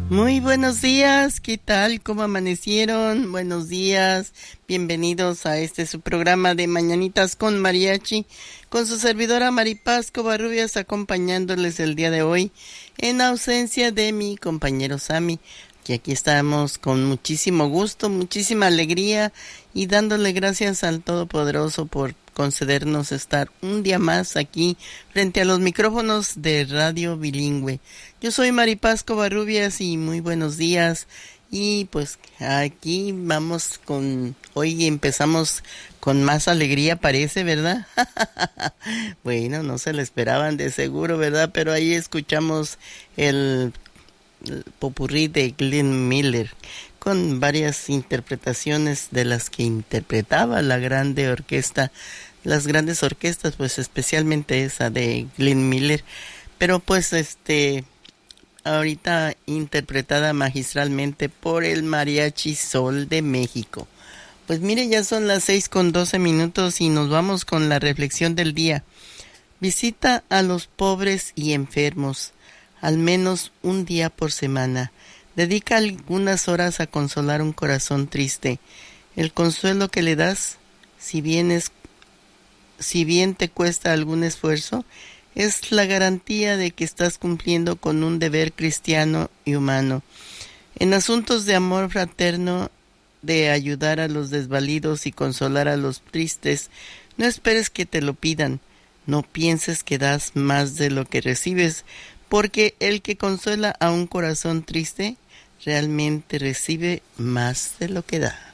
Muy buenos días, ¿qué tal? ¿Cómo amanecieron? Buenos días, bienvenidos a su programa de Mañanitas con Mariachi, con su servidora Maripaz Covarrubias, acompañándoles el día de hoy, en ausencia de mi compañero Sammy. Y aquí estamos con muchísimo gusto, muchísima alegría y dándole gracias al Todopoderoso por concedernos estar un día más aquí frente a los micrófonos de Radio Bilingüe. Yo soy Maripaz Covarrubias y muy buenos días. Y pues aquí vamos hoy empezamos con más alegría, parece, ¿verdad? Bueno, no se lo esperaban de seguro, ¿verdad? Pero ahí escuchamos el popurrí de Glenn Miller con varias interpretaciones de las que interpretaba las grandes orquestas, pues especialmente esa de Glenn Miller, pero pues ahorita interpretada magistralmente por el Mariachi Sol de México. Pues mire, ya son las 6:12 y nos vamos con la reflexión del día. Visita a los pobres y enfermos al menos un día por semana. Dedica algunas horas a consolar un corazón triste. El consuelo que le das, si bien te cuesta algún esfuerzo, es la garantía de que estás cumpliendo con un deber cristiano y humano. En asuntos de amor fraterno, de ayudar a los desvalidos y consolar a los tristes, no esperes que te lo pidan. No pienses que das más de lo que recibes, porque el que consuela a un corazón triste realmente recibe más de lo que da.